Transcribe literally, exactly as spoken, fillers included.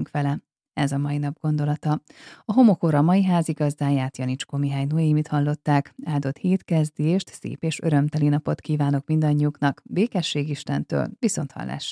legyünk vele. Ez a mai nap gondolata. A Homokóra mai házigazdáját, Janicskó Mihály Noémit hallották. Áldott hétkezdést, szép és örömteli napot kívánok mindannyiuknak. Békesség Istentől, viszonthallásra!